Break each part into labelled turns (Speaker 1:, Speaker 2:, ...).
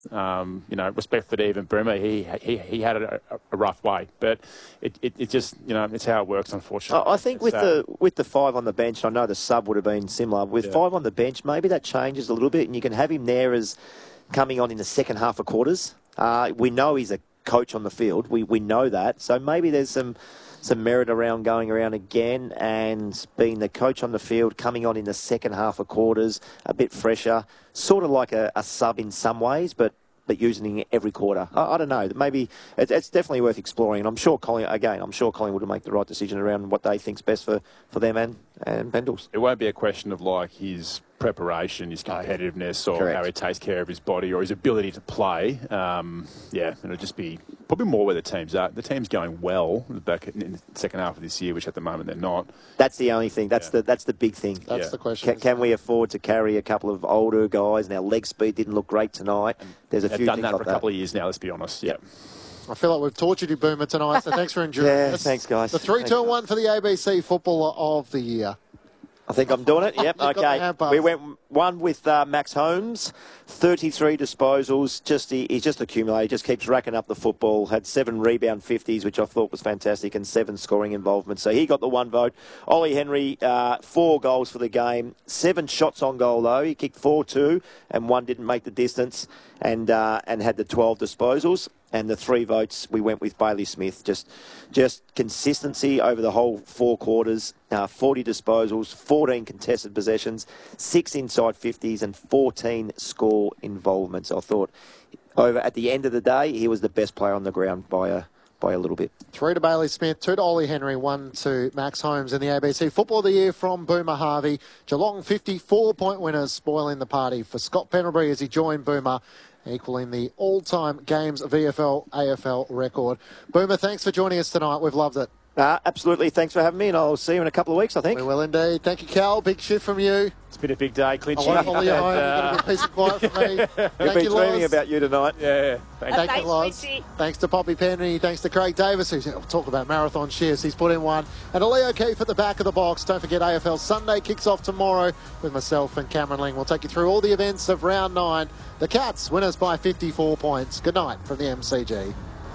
Speaker 1: Respect for even Boomer. He had a rough way, but it just, it's how it works, unfortunately.
Speaker 2: I think with the five on the bench, I know the sub would have been similar. With five on the bench, maybe that changes a little bit, and you can have him there as coming on in the second half of quarters. We know he's a coach on the field. We know that. So maybe there's some merit around going around again and being the coach on the field, coming on in the second half of quarters, a bit fresher, sort of like a sub in some ways, but using it every quarter. I don't know. Maybe it's definitely worth exploring. And I'm sure Collingwood will make the right decision around what they think's best for them and Pendles.
Speaker 1: It won't be a question of like his preparation, his competitiveness, or
Speaker 2: Correct.
Speaker 1: how he takes care of his body, or his ability to play. It'll just be probably more where the team's at. The team's going well back in the second half of this year, which at the moment they're not.
Speaker 2: That's the only thing. That's the big thing.
Speaker 3: That's the question.
Speaker 2: Can we afford to carry a couple of older guys? And our leg speed didn't look great tonight. There's a few
Speaker 1: done
Speaker 2: things
Speaker 1: that
Speaker 2: like
Speaker 1: for a couple of years now. Let's be honest. Yeah.
Speaker 3: I feel like we've tortured you, Boomer, tonight, so thanks for enduring this.
Speaker 2: Thanks, guys.
Speaker 3: The 3-2-1 for the ABC Footballer of the Year.
Speaker 2: I think I'm doing it. Yep. Okay. We went one with Max Holmes, 33 disposals. He's just accumulated. Just keeps racking up the football. Had 7 rebound 50s, which I thought was fantastic, and 7 scoring involvements. So he got the 1 vote. Ollie Henry, 4 goals for the game. 7 shots on goal though. He kicked 4-2, and 1 didn't make the distance, and had the 12 disposals. And the 3 votes, we went with Bailey Smith. Just consistency over the whole 4 quarters. 40 disposals, 14 contested possessions, 6 inside 50s, and 14 score involvements. I thought at the end of the day, he was the best player on the ground by a little bit.
Speaker 3: 3 to Bailey Smith, 2 to Ollie Henry, 1 to Max Holmes in the ABC Football of the Year from Boomer Harvey. Geelong 54-point winners, spoiling the party for Scott Pendlebury as he joined Boomer, equaling the all-time games VFL AFL record. Boomer, thanks for joining us tonight. We've loved it.
Speaker 2: Absolutely. Thanks for having me, and I'll see you in a couple of weeks, I think.
Speaker 3: We will indeed. Thank you, Cal. Big shift from you.
Speaker 1: It's been a big day, Clinchy.
Speaker 3: I won't follow you home. You've got a good piece of quiet for me.
Speaker 2: We've been dreaming about you tonight.
Speaker 1: Yeah.
Speaker 3: Thank you, Loz. Thanks to Poppy Penny. Thanks to Craig Davis, who's we'll talk about marathon shifts. He's put in one. And to Leo Keefe at the back of the box. Don't forget AFL Sunday kicks off tomorrow with myself and Cameron Ling. We'll take you through all the events of round 9. The Cats, winners by 54 points. Good night from the MCG.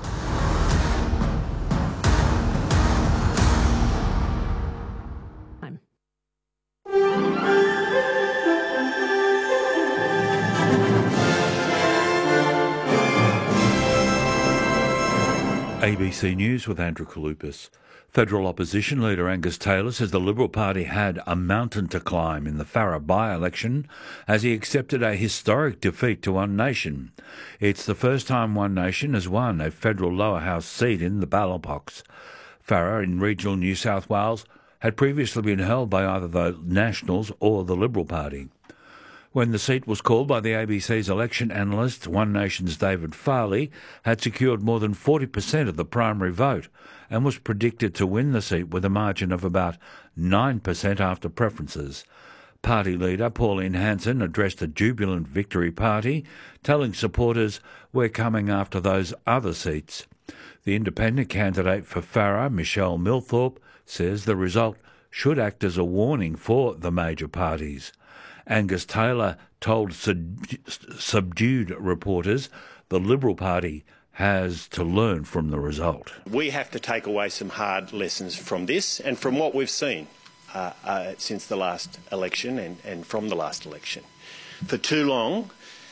Speaker 4: ABC News with Andrew Kalupas. Federal opposition leader Angus Taylor says the Liberal Party had a mountain to climb in the Farrer by-election as he accepted a historic defeat to One Nation. It's the first time One Nation has won a federal lower house seat in the ballot box. Farrer in regional New South Wales had previously been held by either the Nationals or the Liberal Party. When the seat was called by the ABC's election analyst, One Nation's David Farley had secured more than 40% of the primary vote and was predicted to win the seat with a margin of about 9% after preferences. Party leader Pauline Hanson addressed a jubilant victory party, telling supporters, "We're coming after those other seats." The independent candidate for Farrer, Michelle Milthorpe, says the result should act as a warning for the major parties. Angus Taylor told subdued reporters the Liberal Party has to learn from the result.
Speaker 5: We have to take away some hard lessons from this and from what we've seen since the last election and from the last election. For too long,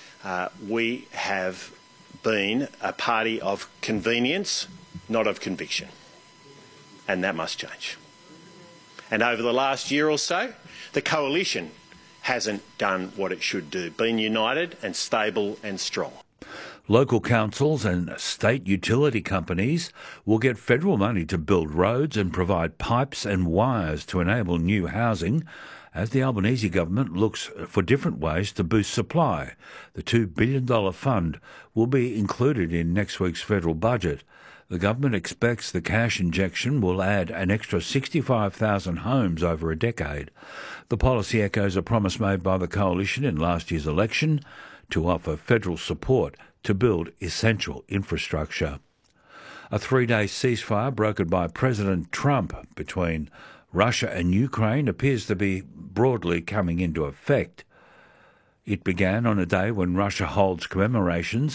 Speaker 5: we have been a party of convenience, not of conviction. And that must change. And over the last year or so, the coalition hasn't done what it should do, been united and stable and strong.
Speaker 4: Local councils and state utility companies will get federal money to build roads and provide pipes and wires to enable new housing as the Albanese government looks for different ways to boost supply. The $2 billion fund will be included in next week's federal budget. The government expects the cash injection will add an extra 65,000 homes over a decade. The policy echoes a promise made by the coalition in last year's election to offer federal support to build essential infrastructure. A 3-day ceasefire brokered by President Trump between Russia and Ukraine appears to be broadly coming into effect. It began on a day when Russia holds commemorations